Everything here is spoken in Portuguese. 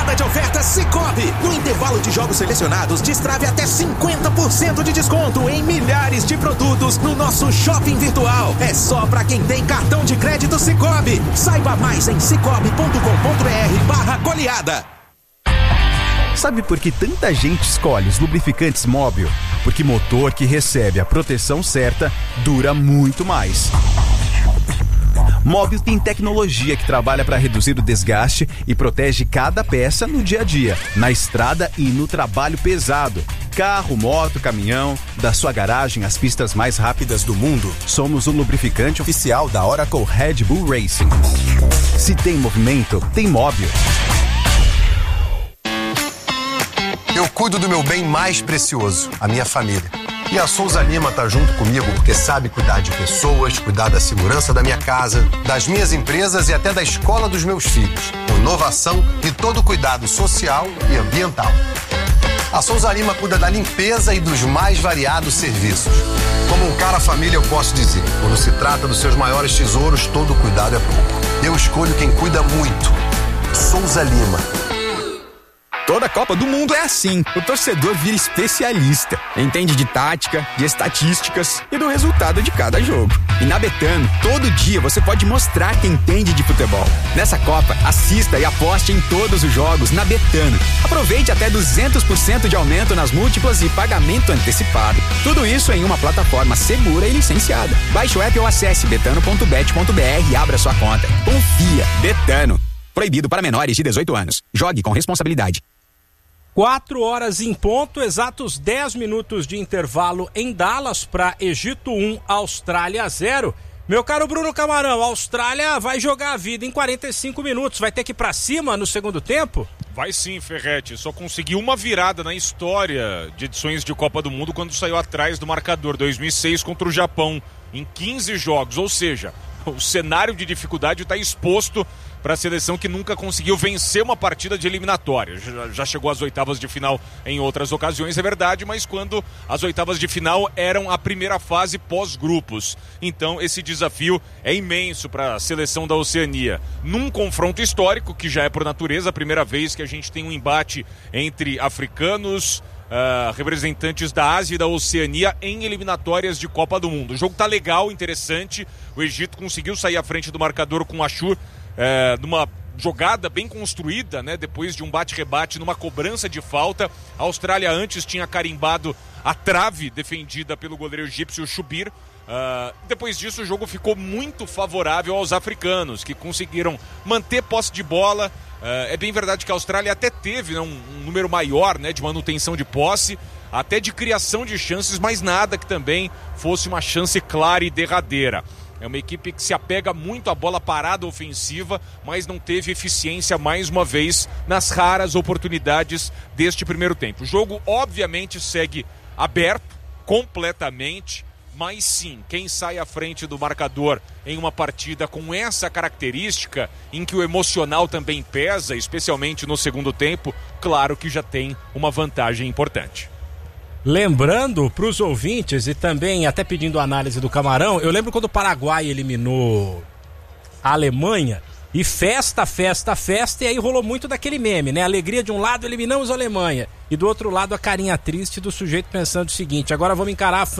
Semana de ofertas Sicoob. No intervalo de jogos selecionados, destrave até 50% de desconto em milhares de produtos no nosso shopping virtual. É só pra quem tem cartão de crédito Sicoob. Saiba mais em cicobi.com.br/goleada. Sabe por que tanta gente escolhe os lubrificantes Móbil? Porque motor que recebe a proteção certa dura muito mais. Móbil tem tecnologia que trabalha para reduzir o desgaste e protege cada peça no dia a dia, na estrada e no trabalho pesado. Carro, moto, caminhão, da sua garagem às pistas mais rápidas do mundo, somos o lubrificante oficial da Oracle Red Bull Racing. Se tem movimento, tem Móbil. Eu cuido do meu bem mais precioso, a minha família. E a Souza Lima tá junto comigo porque sabe cuidar de pessoas, cuidar da segurança da minha casa, das minhas empresas e até da escola dos meus filhos, com inovação e todo o cuidado social e ambiental. A Souza Lima cuida da limpeza e dos mais variados serviços. Como um cara família, eu posso dizer, quando se trata dos seus maiores tesouros, todo cuidado é pouco. Eu escolho quem cuida muito. Souza Lima. Toda Copa do Mundo é assim. O torcedor vira especialista. Entende de tática, de estatísticas e do resultado de cada jogo. E na Betano, todo dia você pode mostrar que entende de futebol. Nessa Copa, assista e aposte em todos os jogos na Betano. Aproveite até 200% de aumento nas múltiplas e pagamento antecipado. Tudo isso em uma plataforma segura e licenciada. Baixe o app ou acesse betano.bet.br e abra sua conta. Confia. Betano. Proibido para menores de 18 anos. Jogue com responsabilidade. 4 horas em ponto, exatos 10 minutos de intervalo em Dallas para Egito 1, Austrália 0. Meu caro Bruno Camarão, a Austrália vai jogar a vida em 45 minutos, vai ter que ir para cima no segundo tempo? Vai sim, Ferretti, só conseguiu uma virada na história de edições de Copa do Mundo quando saiu atrás do marcador, 2006 contra o Japão, em 15 jogos, ou seja, o cenário de dificuldade está exposto para a seleção que nunca conseguiu vencer uma partida de eliminatória. Já chegou às oitavas de final em outras ocasiões, é verdade, mas quando as oitavas de final eram a primeira fase pós-grupos. Então esse desafio é imenso para a seleção da Oceania. Num confronto histórico, que já é por natureza a primeira vez que a gente tem um embate entre africanos, representantes da Ásia e da Oceania em eliminatórias de Copa do Mundo. O jogo tá legal, interessante. O Egito conseguiu sair à frente do marcador com o Ashur, numa jogada bem construída, né? Depois de um bate-rebate numa cobrança de falta. A Austrália antes tinha carimbado a trave defendida pelo goleiro egípcio Shubir. Depois disso o jogo ficou muito favorável aos africanos, que conseguiram manter posse de bola. É bem verdade que a Austrália até teve, né, um número maior, né, de manutenção de posse, até de criação de chances, mas nada que também fosse uma chance clara e derradeira. É uma equipe que se apega muito à bola parada ofensiva, mas não teve eficiência mais uma vez nas raras oportunidades deste primeiro tempo. O jogo obviamente segue aberto completamente, mas sim, quem sai à frente do marcador em uma partida com essa característica, em que o emocional também pesa, especialmente no segundo tempo, claro que já tem uma vantagem importante. Lembrando para os ouvintes e também até pedindo análise do Camarão, eu lembro quando o Paraguai eliminou a Alemanha e festa, e aí rolou muito daquele meme, né? Alegria de um lado, eliminamos a Alemanha, e do outro lado a carinha triste do sujeito pensando o seguinte: agora vamos encarar a